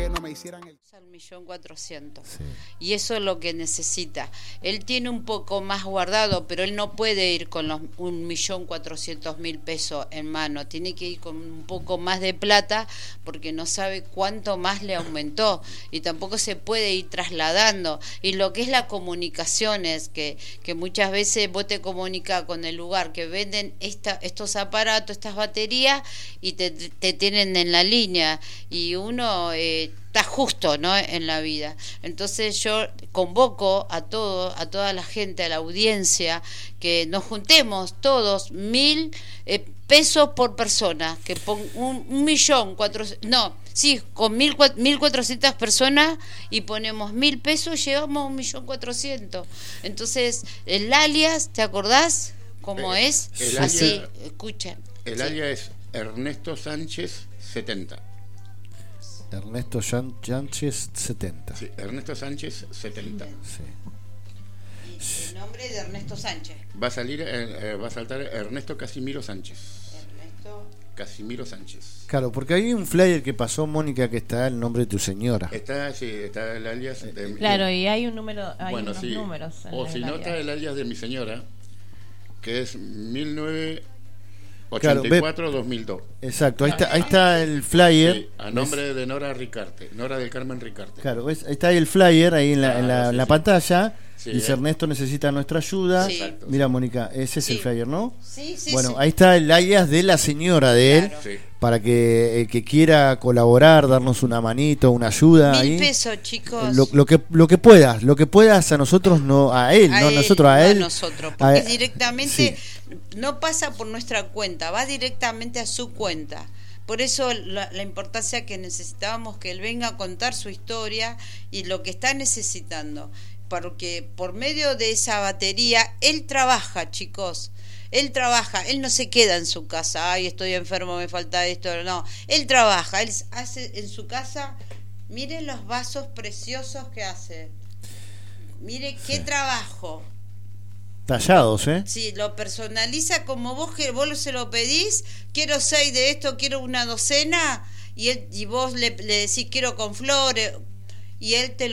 que no me hicieran el... Al 1.400.000. Sí. Y eso es lo que necesita. Él tiene un poco más guardado, pero él no puede ir con los 1.400.000 pesos en mano. Tiene que ir con un poco más de plata porque no sabe cuánto más le aumentó y tampoco se puede ir trasladando. Y lo que es la comunicación es que muchas veces vos te comunicas con el lugar que venden estos aparatos, estas baterías y te tienen en la línea y uno está justo, ¿no?, en la vida. Entonces yo convoco a toda la gente, a la audiencia, que nos juntemos todos 1.000 pesos por persona, que con 1.400.000 personas y ponemos 1.000 pesos, llevamos 1.400.000. Entonces el alias, ¿te acordás cómo es? Así, escuchen. El alias es Ernesto Sánchez 70. Ernesto Sánchez 70. Sí, Ernesto Sánchez 70. Sí. Y el nombre de Ernesto Sánchez. Va a saltar Ernesto Casimiro Sánchez. Ernesto Casimiro Sánchez. Claro, porque hay un flyer que pasó, Mónica, que está el nombre de tu señora. Está el alias de... Claro, y hay un número, hay bueno, unos sí. números. O si no, está el alias de mi señora, que es 1984-2002. Exacto, ahí está el flyer. Sí, a nombre de Nora Ricarte, Nora del Carmen Ricarte. Claro, ahí está el flyer ahí en la pantalla. Sí, dice Ernesto necesita nuestra ayuda. Sí. Mira, Mónica, ese es Sí. el flyer, ¿no? Sí, Bueno, sí. ahí está el alias de la señora de él, Claro. Sí. para que el que quiera colaborar, darnos una manito, una ayuda 1.000 ahí. pesos, chicos. Lo que puedas a nosotros, no a él, no nosotros a él. Nosotros, porque A- directamente sí. no pasa por nuestra cuenta, va directamente a su cuenta. Por eso la importancia que necesitábamos que él venga a contar su historia y lo que está necesitando. Porque por medio de esa batería, él trabaja, chicos. Él trabaja, él no se queda en su casa. Ay, estoy enfermo, me falta esto. No, él trabaja, él hace en su casa. Miren los vasos preciosos que hace. Mire qué trabajo. Tallados, ¿eh? Sí, lo personaliza como vos se lo pedís. Quiero 6 de esto, quiero una docena. Y vos le decís quiero con flores. Y él te